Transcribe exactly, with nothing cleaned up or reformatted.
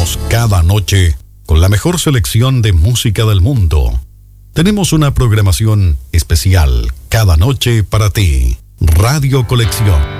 acompañamos cada noche con la mejor selección de música del mundo. Tenemos una programación especial cada noche para ti. Radio Colección.